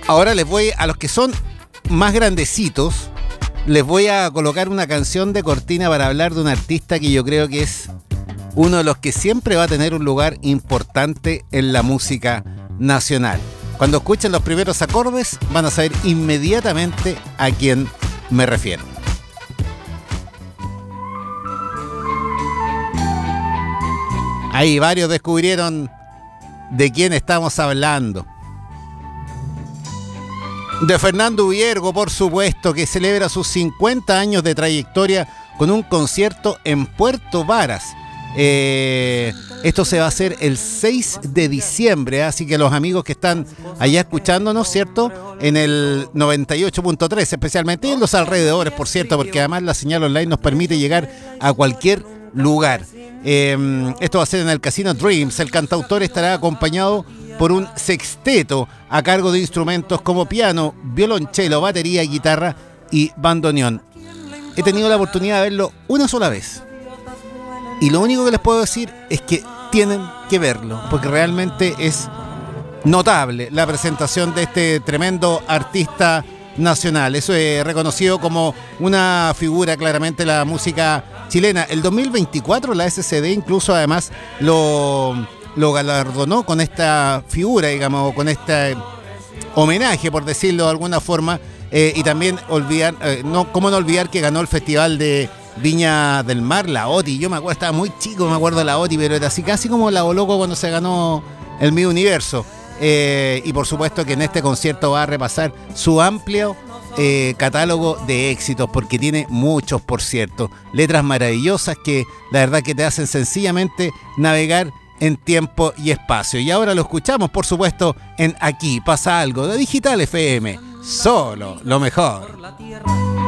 Ahora les voy, a los que son más grandecitos, les voy a colocar una canción de cortina para hablar de un artista que yo creo que es uno de los que siempre va a tener un lugar importante en la música nacional. Cuando escuchen los primeros acordes van a saber inmediatamente a quién me refiero. Ahí varios descubrieron de quién estamos hablando. De Fernando Viergo, por supuesto, que celebra sus 50 años de trayectoria con un concierto en Puerto Varas. Esto se va a hacer el 6 de diciembre, así que los amigos que están allá escuchándonos, ¿cierto? En el 98.3, especialmente en los alrededores, por cierto, porque además la señal online nos permite llegar a cualquier lugar. Esto va a ser en el Casino Dreams. El cantautor estará acompañado por un sexteto a cargo de instrumentos como piano, violonchelo, batería, guitarra y bandoneón. He tenido la oportunidad de verlo una sola vez. Y lo único que les puedo decir es que tienen que verlo, porque realmente es notable la presentación de este tremendo artista nacional. Eso es reconocido como una figura claramente de la música chilena. El 2024 la SCD incluso además lo galardonó con esta figura, digamos, con este homenaje, por decirlo de alguna forma, y también cómo no olvidar que ganó el Festival de Viña del Mar, la OTI. Yo me acuerdo, estaba muy chico, me acuerdo de la OTI, pero era así casi como la Boloco cuando se ganó el Miss Universo. Y por supuesto que en este concierto va a repasar su amplio catálogo de éxitos, porque tiene muchos, por cierto, letras maravillosas que la verdad que te hacen sencillamente navegar en tiempo y espacio. Y ahora lo escuchamos, por supuesto, en Aquí Pasa Algo de Digital FM. Solo lo mejor.